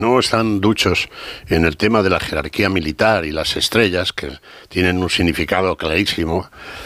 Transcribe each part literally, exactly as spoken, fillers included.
no están duchos en el tema de la jerarquía militar y las estrellas, que tienen un significado clarísimo,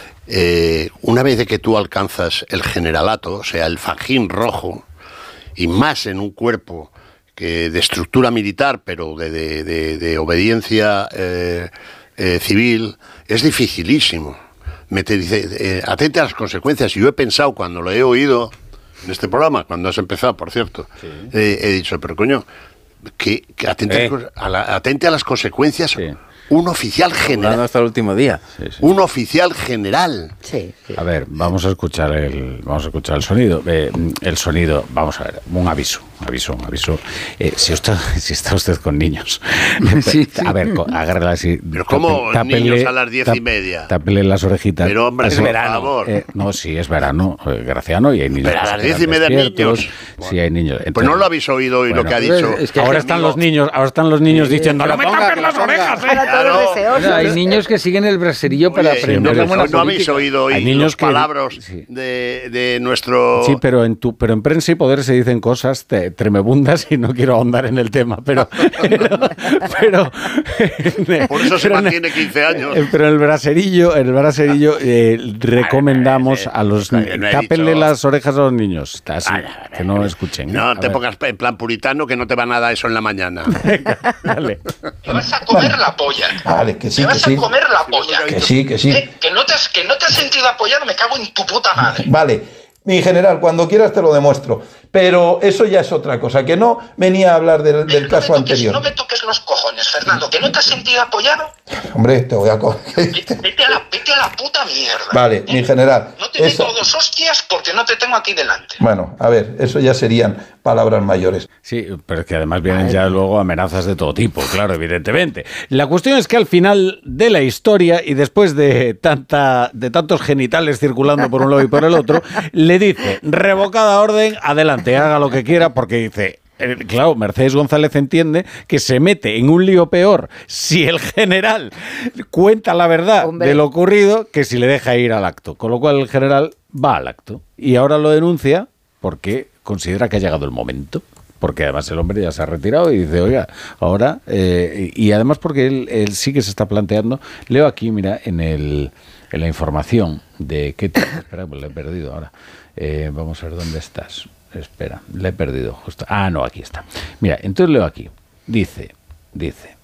eh, una vez de que tú alcanzas el generalato, o sea, el fajín rojo, y más en un cuerpo que de estructura militar, pero de, de, de, de obediencia eh, eh, civil, es dificilísimo. Me te dice, eh, atente a las consecuencias. Y yo he pensado, cuando lo he oído en este programa, cuando has empezado, por cierto, sí. eh, he dicho, pero coño, que, que atente, eh. a la, atente a las consecuencias. Sí. Un oficial general. Hasta el último día. Sí, sí. Un oficial general. Sí, sí. A ver, vamos a escuchar el, vamos a escuchar el sonido. Eh, el sonido, vamos a ver, un aviso, aviso, un aviso. Eh, si, usted, si está usted con niños, sí, sí. a ver, agárrela así. Pero ¿cómo tápele, niños a las diez y media? Tápele las orejitas. Pero hombre, es verano. Eh, no, sí, es verano, eh, Graciano, y hay niños. Pero a las diez y media niños. Sí, hay niños. Entonces, pues no lo habéis oído hoy bueno, lo que ha dicho. Es que ahora están los niños, ahora están los niños sí, diciendo, no me tapen las orejas, eh. Claro. Hay niños que siguen el braserillo para Oye, aprender no, la buena no habéis oído hoy hay niños los que, palabras sí. de, de nuestro... Sí, pero en tu, pero en Prensa y Poder se dicen cosas te, tremebundas y no quiero ahondar en el tema, pero... pero, pero Por eso se pero, mantiene quince años. Pero el braserillo, el braserillo eh, recomendamos a los... No tápenle dicho... las orejas a los niños, así, que no escuchen. No, ¿eh? te pongas en plan puritano que no te va nada eso en la mañana. Dale. Te vas a comer vale. la polla. Vale, que sí, te que vas sí. a comer la polla. Que sí, que sí. ¿Eh? Que, no te has, que no te has sentido apoyado, me cago en tu puta madre. Vale, mi general, cuando quieras te lo demuestro. Pero eso ya es otra cosa, que no venía a hablar del, del caso no toques, anterior. No me toques los cojones, Fernando, que no te has sentido apoyado. Hombre, te voy a coger. Vete, vete, a la, vete a la puta mierda. Vale, ¿eh? Mi general. No te eso... meto dos hostias porque no te tengo aquí delante. Bueno, a ver, eso ya serían palabras mayores. Sí, pero es que además vienen ya luego amenazas de todo tipo, claro, evidentemente. La cuestión es que al final de la historia, y después de tanta de tantos genitales circulando por un lado y por el otro, le dice, revocada orden, adelante, haga lo que quiera, porque dice... Eh, claro, Mercedes González entiende que se mete en un lío peor si el general cuenta la verdad Hombre. de lo ocurrido que si le deja ir al acto. Con lo cual el general va al acto y ahora lo denuncia porque considera que ha llegado el momento. Porque además el hombre ya se ha retirado y dice, oiga, ahora... Eh, y además porque él, él sí que se está planteando... Leo aquí, mira, en, el, en la información de... ¿Qué te, espera, pues lo he perdido ahora. Eh, vamos a ver dónde estás. Espera, le he perdido justo. Ah, no, aquí está. Mira, entonces leo aquí. Dice, dice...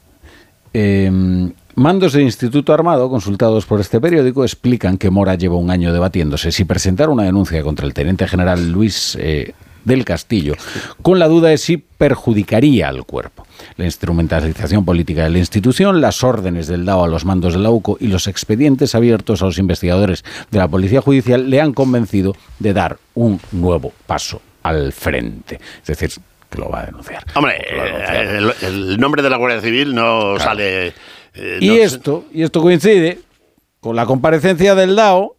Eh, mandos del Instituto Armado, consultados por este periódico, explican que Mora lleva un año debatiéndose si presentar una denuncia contra el teniente general Luis... Eh, del Castillo, con la duda de si perjudicaría al cuerpo. La instrumentalización política de la institución, las órdenes del D A O a los mandos de la U C O y los expedientes abiertos a los investigadores de la Policía Judicial le han convencido de dar un nuevo paso al frente. Es decir, que lo va a denunciar. Hombre, a denunciar. El, el nombre de la Guardia Civil no claro. sale... Eh, y, no esto, y esto coincide con la comparecencia del D A O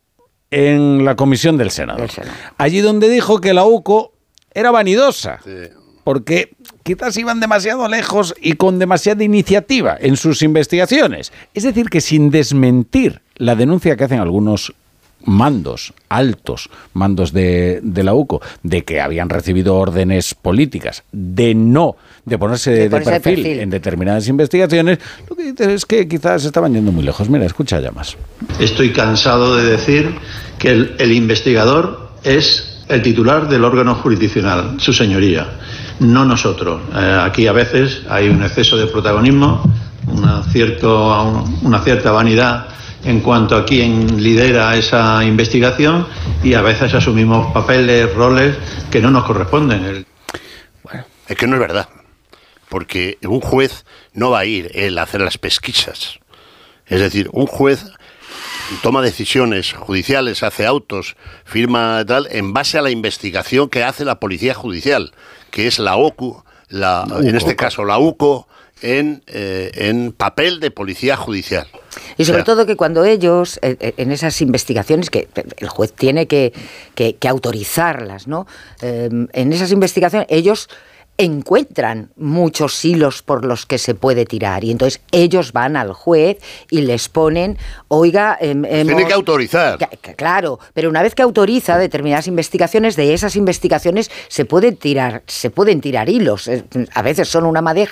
en la comisión del Senado. del Senado. Allí donde dijo que la U C O era vanidosa, sí. porque quizás iban demasiado lejos y con demasiada iniciativa en sus investigaciones. Es decir, que sin desmentir la denuncia que hacen algunos mandos, altos mandos de, de la U C O, de que habían recibido órdenes políticas de no, de ponerse de, de, ponerse de perfil, perfil en determinadas investigaciones, lo que dice es que quizás estaban yendo muy lejos. Mira, escucha ya más. Estoy cansado de decir que el, el investigador es el titular del órgano jurisdiccional, su señoría, no nosotros. Eh, aquí a veces hay un exceso de protagonismo, una, cierto, una cierta vanidad en cuanto a quién lidera esa investigación y a veces asumimos papeles, roles que no nos corresponden. Bueno, es que no es verdad, porque un juez no va a ir él a hacer las pesquisas. Es decir, un juez toma decisiones judiciales, hace autos, firma tal, en base a la investigación que hace la Policía Judicial, que es la O C U, la, la en este caso la U C O, en, eh, en papel de Policía Judicial. Y sobre o sea, todo que cuando ellos, eh, en esas investigaciones, que el juez tiene que, que, que autorizarlas, ¿no? Eh, en esas investigaciones, ellos encuentran muchos hilos por los que se puede tirar y entonces ellos van al juez y les ponen, oiga, eh, hemos... tiene que autorizar. Que, que, claro, pero una vez que autoriza determinadas investigaciones, de esas investigaciones se pueden tirar, se pueden tirar hilos. A veces son una madeja